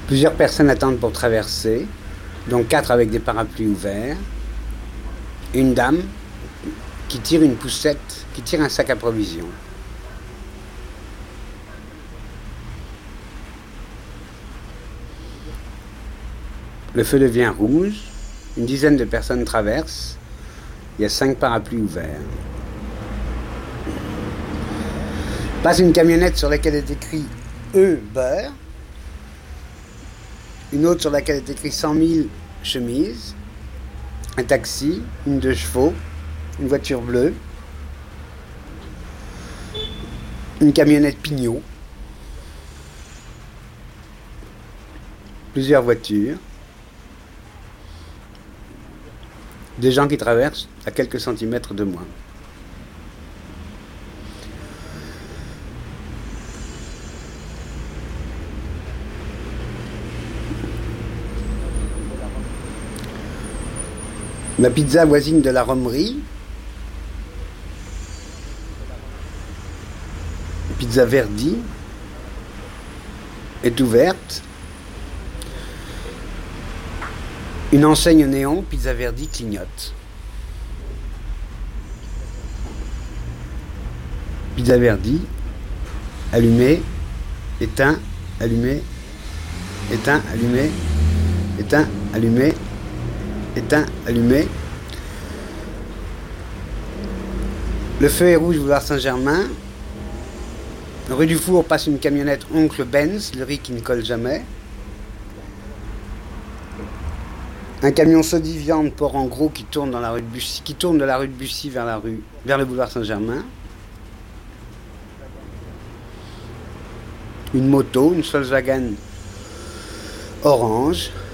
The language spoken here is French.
Plusieurs personnes attendent pour traverser, dont 4 avec des parapluies ouverts. Une dame qui tire une poussette, qui tire un sac à provisions. Le feu devient rouge, une dizaine de personnes traversent, il y a 5 parapluies ouverts. Passe une camionnette sur laquelle est écrit Beurre, une autre sur laquelle est écrit 100 000 chemises, un taxi, une 2 chevaux, une voiture bleue, une camionnette Pignot, plusieurs voitures, des gens qui traversent à quelques centimètres de moi. Ma pizza voisine de la Romerie, pizza Verdi, est ouverte. Une enseigne néon, pizza Verdi, clignote. Pizza Verdi, allumé, éteint, allumé, éteint, allumé, éteint, allumé, éteint, allumé. Le feu est rouge, boulevard Saint-Germain. Rue du Four passe une camionnette Oncle Benz, le riz qui ne colle jamais. Un camion Sodi Viande Port en gros qui tourne dans la rue de Bussy, qui tourne de la rue de Bussy vers le boulevard Saint-Germain. Une moto, une Volkswagen orange.